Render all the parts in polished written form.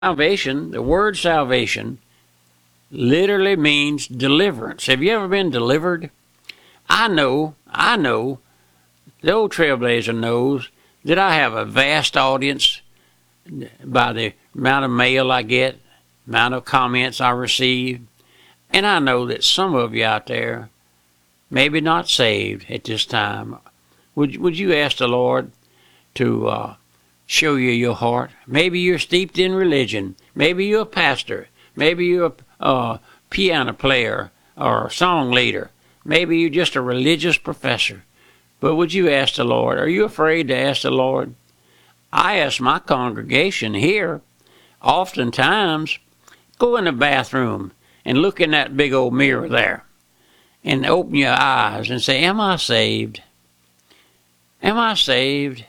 Salvation, the word salvation, literally means deliverance. Have you ever been delivered? I know, the old Trailblazer knows that I have a vast audience by the amount of mail I get, amount of comments I receive, and I know that some of you out there maybe not saved at this time. Would you ask the Lord to show you your heart? Maybe you're steeped in religion. Maybe you're a pastor. Maybe you're a piano player or a song leader. Maybe you're just a religious professor. But would you ask the Lord? Are you afraid to ask the Lord? I ask my congregation here, oftentimes, go in the bathroom and look in that big old mirror there and open your eyes and say, am I saved? Am I saved?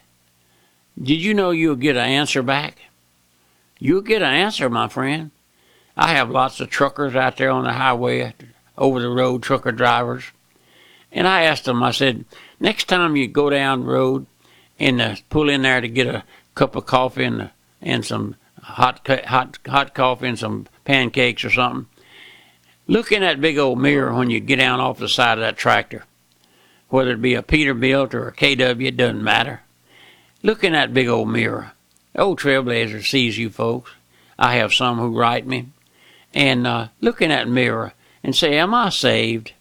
Did you know you'll get an answer back? You'll get an answer, my friend. I have lots of truckers out there on the highway, over the road trucker drivers. And I asked them, I said, next time you go down the road and pull in there to get a cup of coffee and some hot coffee and some pancakes or something, look in that big old mirror when you get down off the side of that tractor. Whether it be a Peterbilt or a KW, it doesn't matter. Look in that big old mirror. The old Trailblazer sees you folks. I have some who write me. And look in that mirror and say, am I saved?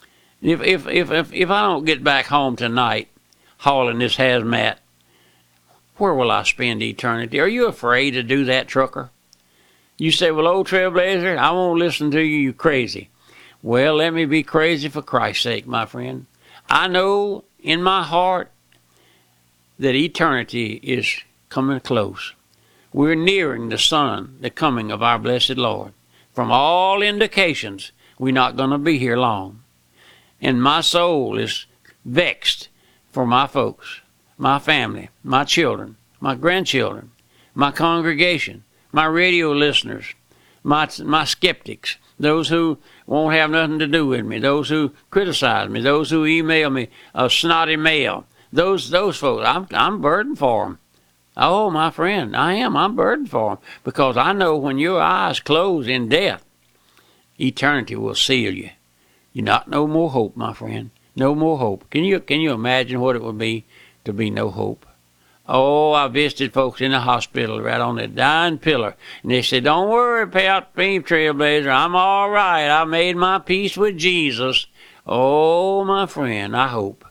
If I don't get back home tonight hauling this hazmat, where will I spend eternity? Are you afraid to do that, trucker? You say, well, old Trailblazer, I won't listen to you, you crazy. Well, let me be crazy for Christ's sake, my friend. I know in my heart that eternity is coming close. We're nearing the Son, the coming of our blessed Lord. From all indications, we're not going to be here long. And my soul is vexed for my folks, my family, my children, my grandchildren, my congregation, my radio listeners, my skeptics, those who won't have nothing to do with me, those who criticize me, those who email me a snotty mail, those folks, I'm burdened for them. Oh, my friend, I'm burdened for them, because I know when your eyes close in death, eternity will seal you. You're not no more hope, my friend. No more hope. Can you imagine what it would be to be no hope? Oh, I visited folks in the hospital right on the dying pillar, and they said, don't worry about me, Trailblazer. I'm all right. I made my peace with Jesus. Oh, my friend, I hope.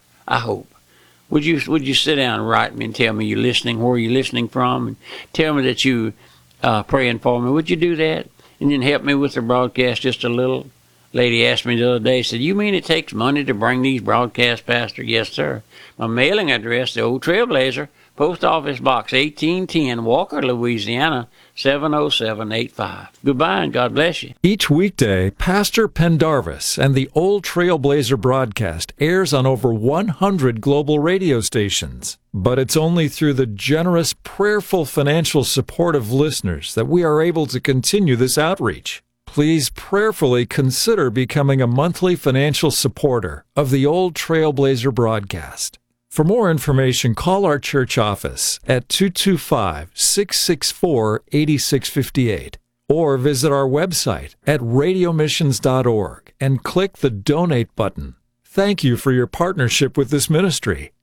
Would you sit down and write me and tell me you're listening, where you're listening from, and tell me that you praying for me? Would you do that? And then help me with the broadcast just a little? Lady asked me the other day, said, you mean it takes money to bring these broadcasts, Pastor? Yes, sir. My mailing address, the old Trailblazer, Post Office Box 1810, Walker, Louisiana, 70785. Goodbye, and God bless you. Each weekday, Pastor Pendarvis and the Old Trailblazer broadcast airs on over 100 global radio stations. But it's only through the generous, prayerful financial support of listeners that we are able to continue this outreach. Please prayerfully consider becoming a monthly financial supporter of the Old Trailblazer broadcast. For more information, call our church office at 225-664-8658 or visit our website at radiomissions.org and click the Donate button. Thank you for your partnership with this ministry.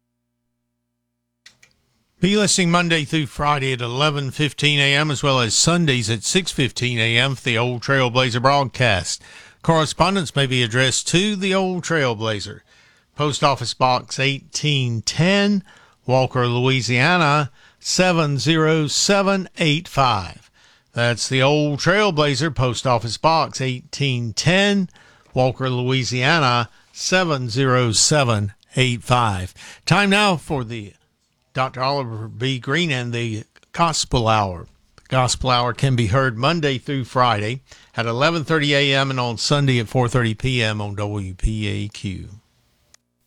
Be listening Monday through Friday at 11:15 a.m. as well as Sundays at 6:15 a.m. for the Old Trailblazer broadcast. Correspondence may be addressed to the Old Trailblazer, Post Office Box 1810, Walker, Louisiana, 70785. That's the Old Trailblazer, Post Office Box 1810, Walker, Louisiana, 70785. Time now for the Dr. Oliver B. Green and the Gospel Hour. The Gospel Hour can be heard Monday through Friday at 11:30 a.m. and on Sunday at 4:30 p.m. on WPAQ.